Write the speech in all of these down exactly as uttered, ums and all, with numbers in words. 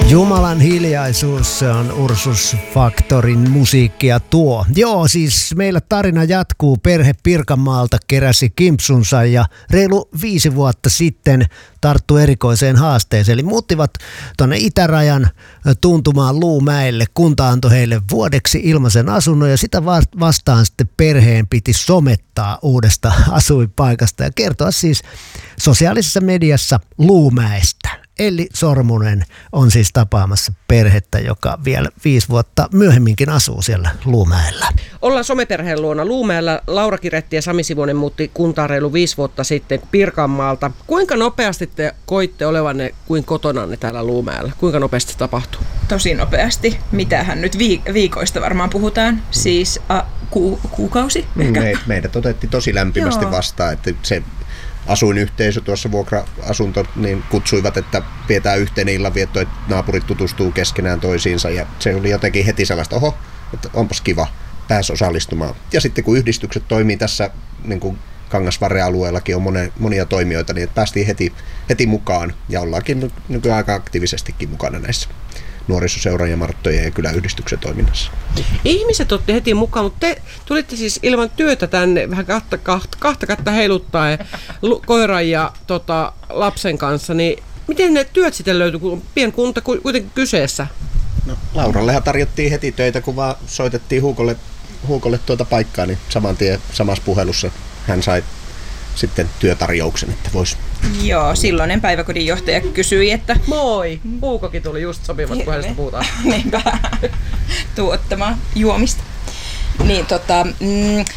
Jumalan hiljaisuus, se on Ursus Factorin musiikkia tuo. Joo, siis meillä tarina jatkuu. Perhe Pirkanmaalta keräsi kimpsunsa ja reilu viisi vuotta sitten tarttui erikoiseen haasteeseen. Eli muuttivat tuonne itärajan tuntumaan Luumäelle. Kunta antoi heille vuodeksi ilmaisen asunnon ja sitä vastaan sitten perheen piti somettaa uudesta asuinpaikasta ja kertoa siis sosiaalisessa mediassa Luumäestä. Elli Sormunen on siis tapaamassa perhettä, joka vielä viisi vuotta myöhemminkin asuu siellä Luumäellä. Ollaan someperheen luona Luumäellä. Laura Kiretti ja Sami Sivonen muutti kuntaan reilu viisi vuotta sitten Pirkanmaalta. Kuinka nopeasti te koitte olevanne kuin kotonanne täällä Luumäellä? Kuinka nopeasti se tapahtuu? Tosi nopeasti. Mitähän nyt viik- viikoista varmaan puhutaan? Siis a, ku- kuukausi? Ehkä? Me, meidät otettiin tosi lämpimästi Joo. vastaan, että se asuinyhteisö tuossa vuokra-asunto niin kutsuivat, että pidetään yhteinen illanvietto, että naapurit tutustuu keskenään toisiinsa ja se oli jotenkin heti sellaista, oho, että onpas kiva, pääsi osallistumaan. Ja sitten kun yhdistykset toimii tässä, niin kuin Kangasvarre-alueellakin on monia, monia toimijoita, niin että päästiin heti, heti mukaan ja ollaankin nykyään aika aktiivisestikin mukana näissä nuorisoseuran ja Marttojen ja kyläyhdistyksen toiminnassa. Ihmiset otti heti mukaan, mutta te tulitte siis ilman työtä tänne vähän kahta, kahta, kahta kättä heiluttaen koiran ja tota, lapsen kanssa, niin miten ne työt sitten löytyi, kun on pienkunta kuitenkin kyseessä? No, Laurallehan tarjottiin heti töitä, kun vaan soitettiin Huukolle, Huukolle tuota paikkaa, niin saman tien samassa puhelussa hän sai sitten työtarjouksen, että voisi. Joo, silloinen päiväkodin johtaja kysyi, että moi, Huukokin tuli just sopivasta puhelusta puhutaan. Niinpä, tuottamaan juomista. Niin tota, mm,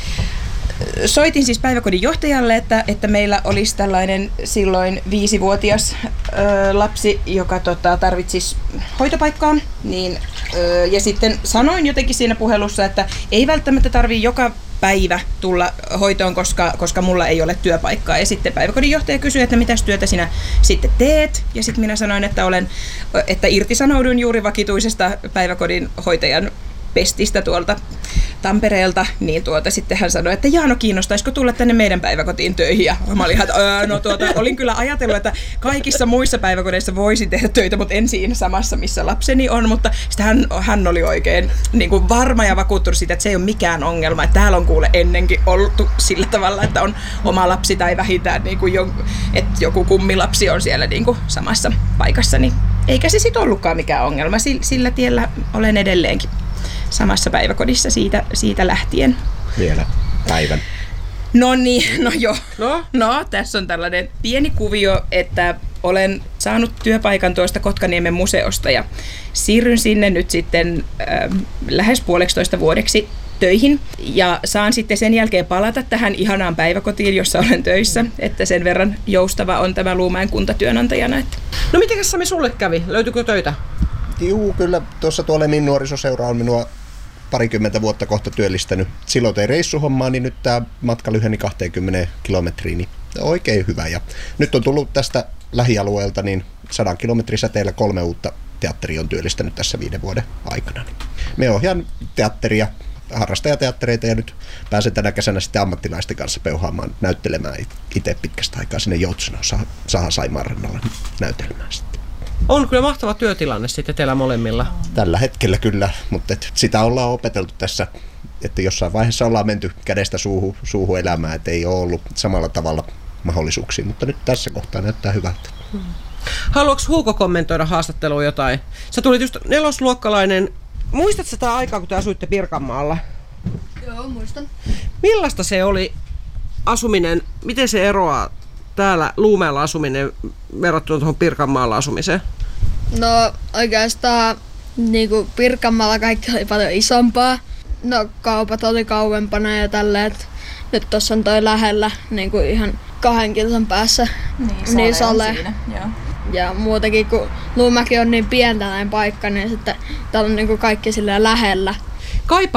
soitin siis päiväkodin johtajalle, että, että meillä olisi tällainen silloin viisivuotias ö, lapsi, joka tota, tarvitsisi hoitopaikkaa. Niin, ö, ja sitten sanoin jotenkin siinä puhelussa, että ei välttämättä tarvitse joka päivä tulla hoitoon, koska, koska mulla ei ole työpaikkaa. Ja sitten päiväkodin johtaja kysyi, että mitäs työtä sinä sitten teet. Ja sitten minä sanoin, että, olen, että irtisanoudun juuri vakituisesta päiväkodin hoitajan pestistä tuolta Tampereelta, niin tuota, sitten hän sanoi, että Jaano, kiinnostaisiko tulla tänne meidän päiväkotiin töihin? Ja mä olin, että öö, no tuota, olin kyllä ajatellut, että kaikissa muissa päiväkodeissa voisi tehdä töitä, mutta en siinä samassa, missä lapseni on, mutta sitten hän, hän oli oikein niin kuin varma ja vakuuttunut siitä, että se ei ole mikään ongelma, että täällä on kuule ennenkin ollut sillä tavalla, että on oma lapsi tai vähintään, niin kuin jo, että joku kummilapsi on siellä niin kuin samassa paikassa, niin eikä se sitten ollutkaan mikään ongelma, sillä tiellä olen edelleenkin samassa päiväkodissa siitä, siitä lähtien. Vielä päivän. No niin, no joo. No? No, tässä on tällainen pieni kuvio, että olen saanut työpaikan tuosta Kotkaniemen museosta ja siirryn sinne nyt sitten äh, lähes puoleksitoista vuodeksi töihin ja saan sitten sen jälkeen palata tähän ihanaan päiväkotiin, jossa olen töissä, että sen verran joustava on tämä Luumäen kunta työnantajana. Että. No mitenkäs Sami sulle kävi? Löytyykö töitä? Juu, kyllä tuossa tuo Lemin nuorisoseura on minua parikymmentä vuotta kohta työllistänyt. Silloin tein reissuhommaa, niin nyt tämä matka lyheni kaksikymmentä kilometriä, niin oikein hyvä. Ja nyt on tullut tästä lähialueelta niin sadan kilometrin säteellä kolme uutta teatteria on työllistänyt tässä viiden vuoden aikana. Me ohjaan teatteria, harrastajateattereita ja nyt pääsen tänä kesänä sitten ammattilaisten kanssa peuhaamaan, näyttelemään itse pitkästä aikaa sinne Joutsenoon Saha Saimaan rannalla näytelmään sitten. On kyllä mahtava työtilanne sitten teillä molemmilla. Tällä hetkellä kyllä, mutta et sitä ollaan opeteltu tässä, että jossain vaiheessa ollaan menty kädestä suuhun, suuhun elämään, että ei ole ollut samalla tavalla mahdollisuuksia, mutta nyt tässä kohtaa näyttää hyvältä. Hmm. Haluatko Huuko kommentoida haastatteluun jotain? Sä tulit just nelosluokkalainen. Muistatko sitä aikaa, kun te asuitte Pirkanmaalla? Joo, muistan. Millaista se oli asuminen? Miten se eroaa täällä Luumäellä asuminen verrattuna tuohon Pirkanmaalla asumiseen? No oikeastaan niin kuin Pirkanmaalla kaikki oli paljon isompaa. No kaupat oli kauempana ja tälleen. Nyt tuossa on toi lähellä niin kuin ihan kahden kilsan päässä. Niin, niin sale. Siinä, joo. Ja muutenkin kun Luumäki on niin pientä näin paikka, niin sitten täällä on niin kuin kaikki silleen lähellä. Kaipaatko